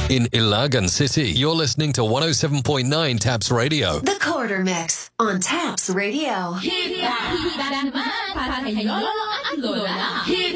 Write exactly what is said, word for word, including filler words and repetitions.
In Ilagan City, you're listening to one oh seven point nine Taps Radio. The Quarter Mix on Taps Radio. Hita, hita naman para kayo at lola. Hita.